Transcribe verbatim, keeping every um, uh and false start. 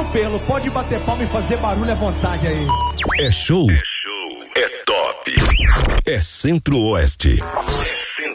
pelo. Pode bater palma e fazer barulho à vontade aí. É show. É show. É top. É Centro-Oeste. É